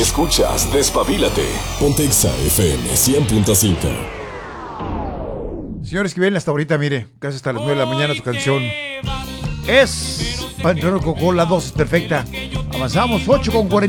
Escuchas Despabilate. Ponte Exa FM 100.5. Señores que vienen hasta ahorita, mire, casi hasta las 9 de la mañana su canción es Panteón Rococó, la dosis perfecta. Avanzamos 8:49.